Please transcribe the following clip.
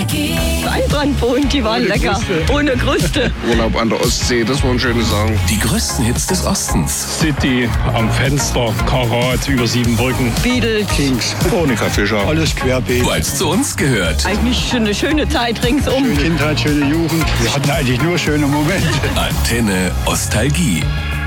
Weinbrandbohnen, die waren lecker. Ohne Kruste. Urlaub an der Ostsee, das waren schöne Sachen. Die größten Hits des Ostens. City, am Fenster, Karat, über 7 Brücken. Beatles. Kings, Monika Fischer. alles querbeet. Weil es zu uns gehört. Eigentlich eine schöne Zeit ringsum. Schöne Kindheit, schöne Jugend. Wir hatten eigentlich nur schöne Momente. Antenne Ostalgie.